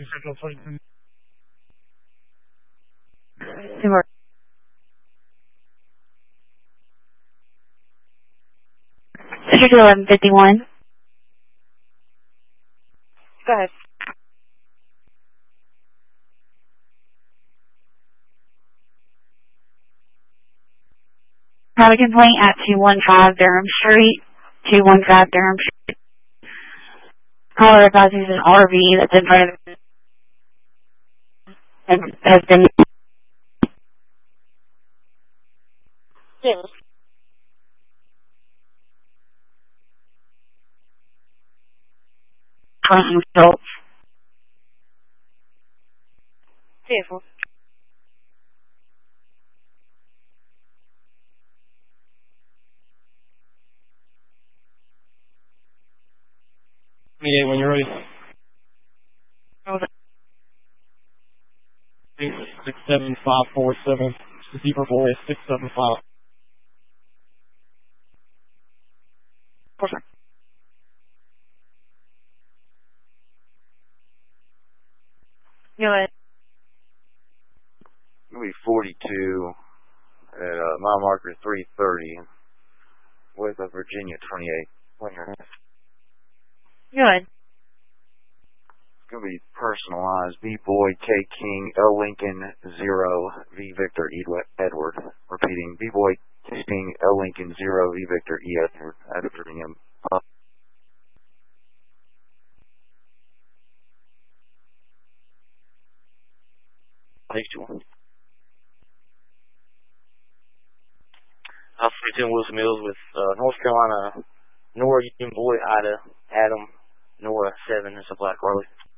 Central Fulton. Seymour. District 1151. Go ahead. Have a complaint at 215 Durham Street. 215 Durham Street. Caller advises an RV that's in front of it and has been results. Vehicle. Meet when you're ready. What was it? 67547. Zebra boy 675. Go ahead. It'll be 42 at mile marker 330 with a Virginia 28. When you're Go ahead. It's going to be personalized. B-Boy, K King, L Lincoln, 0, V Victor, E Edward. Repeating, B-Boy, K King, L Lincoln, 0, V Victor, E Edward. Editing him. Alpha 42 Wilson Mills with North Carolina, Nora, Union Boy, Ida, Adam, Nora 7, and Supply Carly.